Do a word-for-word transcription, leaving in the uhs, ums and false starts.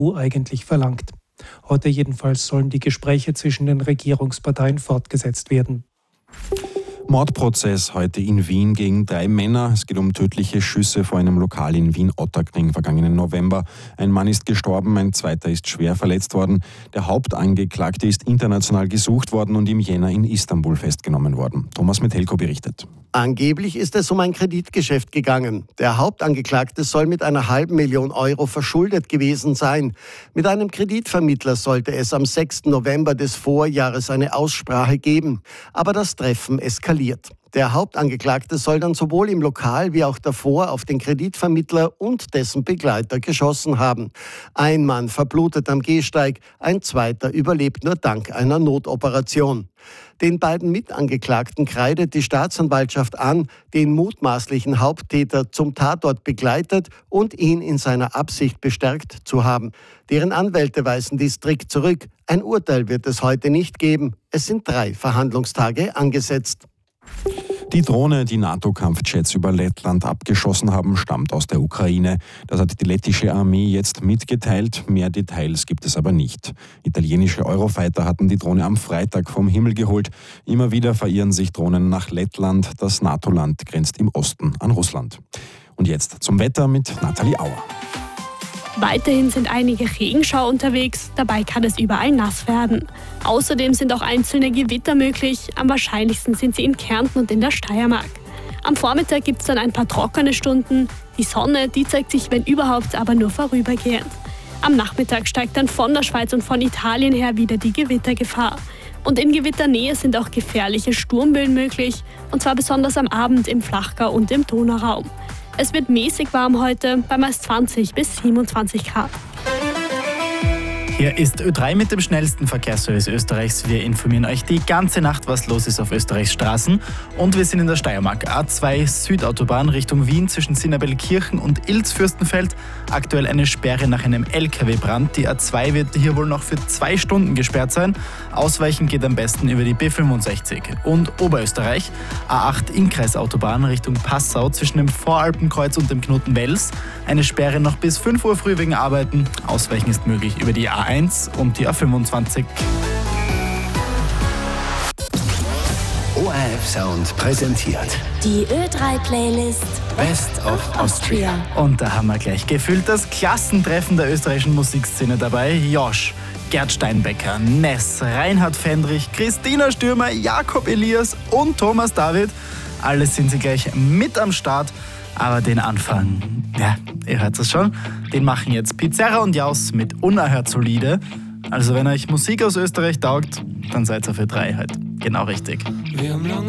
U eigentlich verlangt. Heute jedenfalls sollen die Gespräche zwischen den Regierungsparteien fortgesetzt werden. Mordprozess heute in Wien gegen drei Männer. Es geht um tödliche Schüsse vor einem Lokal in Wien-Ottakring vergangenen November. Ein Mann ist gestorben, ein zweiter ist schwer verletzt worden. Der Hauptangeklagte ist international gesucht worden und im Jänner in Istanbul festgenommen worden. Thomas Metelko berichtet. Angeblich ist es um ein Kreditgeschäft gegangen. Der Hauptangeklagte soll mit einer halben Million Euro verschuldet gewesen sein. Mit einem Kreditvermittler sollte es am sechsten November des Vorjahres eine Aussprache geben. Aber das Treffen eskaliert. Der Hauptangeklagte soll dann sowohl im Lokal wie auch davor auf den Kreditvermittler und dessen Begleiter geschossen haben. Ein Mann verblutet am Gehsteig, ein zweiter überlebt nur dank einer Notoperation. Den beiden Mitangeklagten kreidet die Staatsanwaltschaft an, den mutmaßlichen Haupttäter zum Tatort begleitet und ihn in seiner Absicht bestärkt zu haben. Deren Anwälte weisen dies strikt zurück. Ein Urteil wird es heute nicht geben. Es sind drei Verhandlungstage angesetzt. Die Drohne, die NATO-Kampfjets über Lettland abgeschossen haben, stammt aus der Ukraine. Das hat die lettische Armee jetzt mitgeteilt. Mehr Details gibt es aber nicht. Italienische Eurofighter hatten die Drohne am Freitag vom Himmel geholt. Immer wieder verirren sich Drohnen nach Lettland. Das NATO-Land grenzt im Osten an Russland. Und jetzt zum Wetter mit Nathalie Auer. Weiterhin sind einige Regenschauer unterwegs, dabei kann es überall nass werden. Außerdem sind auch einzelne Gewitter möglich, am wahrscheinlichsten sind sie in Kärnten und in der Steiermark. Am Vormittag gibt es dann ein paar trockene Stunden, die Sonne, die zeigt sich wenn überhaupt, aber nur vorübergehend. Am Nachmittag steigt dann von der Schweiz und von Italien her wieder die Gewittergefahr. Und in Gewitternähe sind auch gefährliche Sturmböen möglich, und zwar besonders am Abend im Flachgau und im Donauraum. Es wird mäßig warm heute, bei meist zwanzig bis siebenundzwanzig Grad. Hier ist Ö drei mit dem schnellsten Verkehrsservice Österreichs. Wir informieren euch die ganze Nacht, was los ist auf Österreichs Straßen. Und wir sind in der Steiermark. A zwei Südautobahn Richtung Wien zwischen Sinnabelkirchen und Ilz-Fürstenfeld. Aktuell eine Sperre nach einem L K W-Brand. Die A zwei wird hier wohl noch für zwei Stunden gesperrt sein. Ausweichen geht am besten über die B fünfundsechzig. Und Oberösterreich. A acht Innkreisautobahn Richtung Passau zwischen dem Voralpenkreuz und dem Knoten Wels. Eine Sperre noch bis fünf Uhr früh wegen Arbeiten. Ausweichen ist möglich über die A eins und die A fünfundzwanzig. O R F Sound präsentiert die Ö drei Playlist Best of Austria. Und da haben wir gleich gefühlt das Klassentreffen der österreichischen Musikszene dabei. Josh, Gerd Steinbecker, Ness, Reinhard Fendrich, Christina Stürmer, Jakob Elias und Thomas David. Alle sind sie gleich mit am Start. Aber den Anfang, ja, ihr hört es schon, den machen jetzt Pizarra und Jaus mit Unerhört solide. Also wenn euch Musik aus Österreich taugt, dann seid ihr für drei halt genau richtig. Wir haben lange